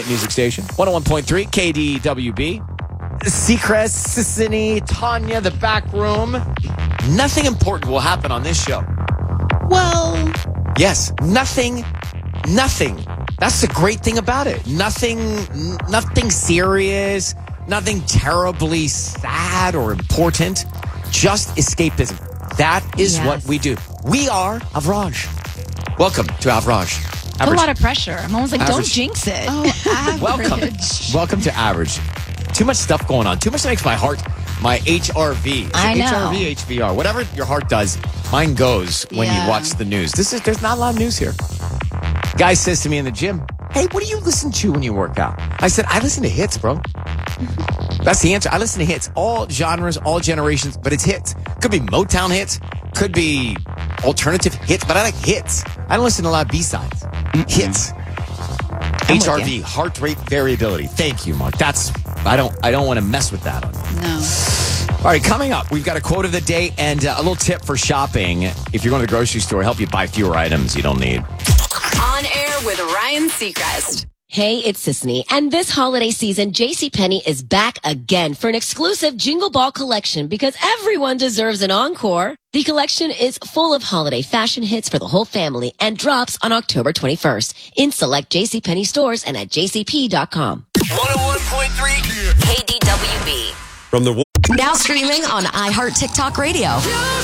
Music station 101.3 KDWB. Seacrest, Sissany, Tanya, the back room. Nothing important will happen on this show. Well, yes, nothing. That's the great thing about it. Nothing serious, nothing terribly sad or important. Just escapism. That is what we do. We are Avraj. Welcome to Avraj. a lot of pressure. I'm almost like, don't jinx it. Oh, average. Welcome to Average. Too much stuff going on. Too much that makes my heart, my HRV. I know. HRV, HBR, whatever your heart does, mine goes when you watch the news. There's not a lot of news here. Guy says to me in the gym, hey, what do you listen to when you work out? I said, I listen to hits, bro. That's the answer. I listen to hits. All genres, all generations, but it's hits. Could be Motown hits. Could be alternative hits, but I like hits. I don't listen to a lot of B-sides. Hits. HRV, heart rate variability. Thank you, Mark. I don't want to mess with that on you. No. All right, coming up, we've got a quote of the day and a little tip for shopping. If you're going to the grocery store, help you buy fewer items you don't need. On air with Ryan Seacrest. Hey, it's Sissany, and this holiday season, JCPenney is back again for an exclusive Jingle Ball collection because everyone deserves an encore. The collection is full of holiday fashion hits for the whole family and drops on October 21st in select JCPenney stores and at jcp.com. 101.3 KDWB. From the Now streaming on iHeart TikTok Radio.